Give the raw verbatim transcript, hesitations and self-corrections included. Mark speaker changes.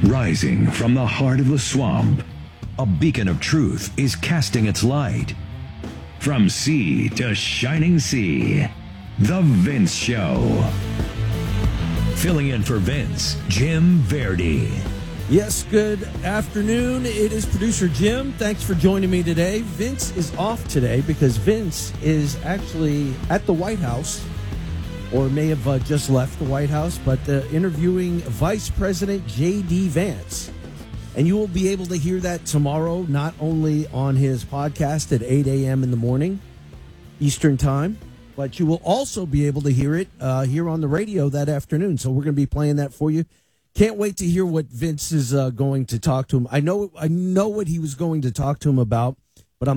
Speaker 1: Rising from the heart of the swamp, a beacon of truth is casting its light. From sea to shining sea, The Vince Show. Filling in for Vince, Jim Verdi.
Speaker 2: Yes, good afternoon. It is producer Jim. Thanks for joining me today. Vince is off today because Vince is actually at the White House, or may have uh, just left the White House, but uh, interviewing Vice President J D. Vance. And you will be able to hear that tomorrow, not only on his podcast at eight a.m. in the morning, Eastern Time, but you will also be able to hear it uh, here on the radio that afternoon. So we're going to be playing that for you. Can't wait to hear what Vince is uh, going to talk to him. I know I know what he was going to talk to him about.